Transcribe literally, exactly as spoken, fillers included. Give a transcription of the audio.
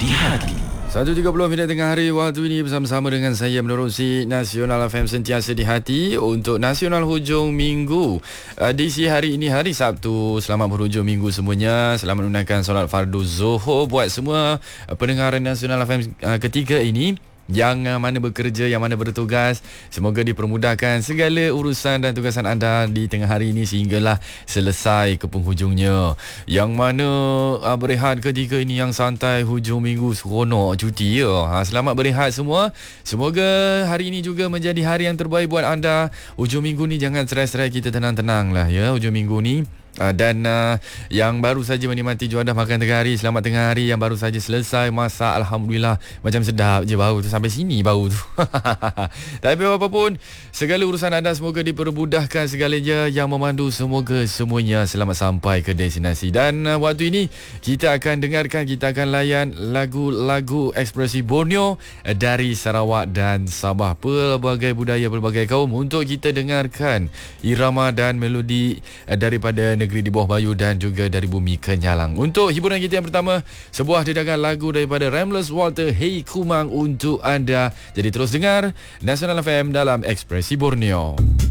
hati-hati. satu tiga puluh minit tengah hari waktu ini bersama-sama dengan saya menerusi Nasional F M sentiasa di hati untuk Nasional Hujung Minggu. Edisi hari ini hari Sabtu. Selamat berhujung minggu semuanya. Selamat menunaikan solat fardu Zuhur buat semua pendengar Nasional F M ketiga ini. Yang mana bekerja, yang mana bertugas, semoga dipermudahkan segala urusan dan tugasan anda di tengah hari ini sehinggalah selesai ke penghujungnya. Yang mana uh, berehat ketika ini yang santai hujung minggu seronok cuti ya. Ha, selamat berehat semua. Semoga hari ini juga menjadi hari yang terbaik buat anda. Hujung minggu ni jangan stres-stres, kita tenang-tenang lah ya hujung minggu ni. Uh, dan uh, yang baru saja menikmati juadah makan tengah hari, selamat tengah hari. Yang baru saja selesai masak, Alhamdulillah, macam sedap je bau tu, sampai sini bau tu. Tapi apapun, segala urusan anda semoga dipermudahkan segalanya. Yang memandu semoga semuanya selamat sampai ke destinasi. Dan uh, waktu ini kita akan dengarkan, kita akan layan lagu-lagu ekspresi Borneo uh, dari Sarawak dan Sabah. Pelbagai budaya, pelbagai kaum untuk kita dengarkan irama dan melodi uh, daripada negeri di bawah bayu dan juga dari bumi Kenyalang. Untuk hiburan kita yang pertama, sebuah dedakan lagu daripada Ramles Walter, Hey Kumang untuk anda. Jadi terus dengar Nasional F M dalam Ekspresi Borneo.